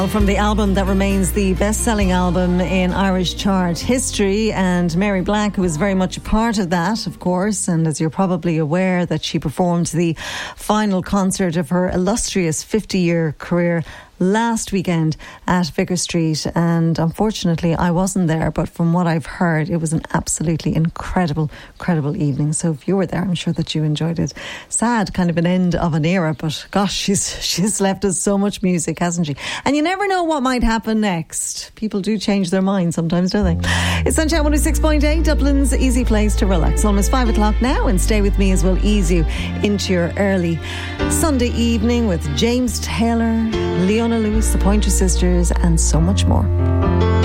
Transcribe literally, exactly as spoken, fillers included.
From the album that remains the best-selling album in Irish chart history, and Mary Black, who was very much a part of that, of course, and as you're probably aware, that she performed the final concert of her illustrious fifty-year career last weekend at Vicar Street, and unfortunately I wasn't there, but from what I've heard, it was an absolutely incredible, incredible evening. So if you were there, I'm sure that you enjoyed it. Sad kind of an end of an era, but gosh, she's she's left us so much music, hasn't she? And you never know what might happen next. People do change their minds sometimes, don't they? It's Sunshine one oh six point eight, Dublin's easy place to relax. Almost five o'clock now, and stay with me as we'll ease you into your early Sunday evening with James Taylor, Leona Lewis, the Pointer Sisters, and so much more.